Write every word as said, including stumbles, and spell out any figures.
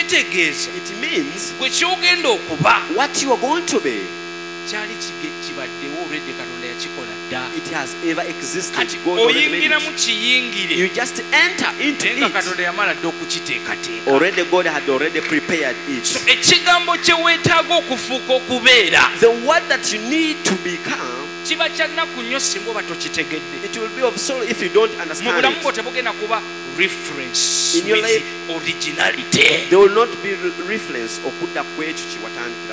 kitegeeza It means gwe kyogenda okuba what you are going to be, kyali kibaddewo olwedde Katonda yakikola dda. it has ever existed. Kati God already made oyingira mu it. kiyingire You just enter into naye nga it. Katonda yamala dda okukiteekateeka. Already God had already prepared So it. ekigambo kye weetaaga okufuuka okubeera The word that you need to become, kiba kya nnaku nnyo singa oba tokitegedde. it will be of sorrow if you don't Mu understand bulamu bwo it. tebugenda kuba reference In your with life, originality. There will not be re- reference okudda kwekyo kye watandikira.